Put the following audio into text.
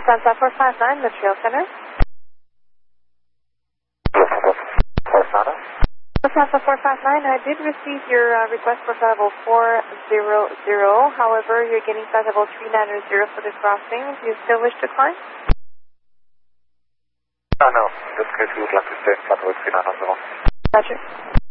Lufthansa 459, the Trail Center. Lufthansa 459, I did receive your request for flight level 400. However, you're getting flight level 390 for the crossing. Do you still wish to climb? No. In this case, we would like to stay in flight level 390. Roger.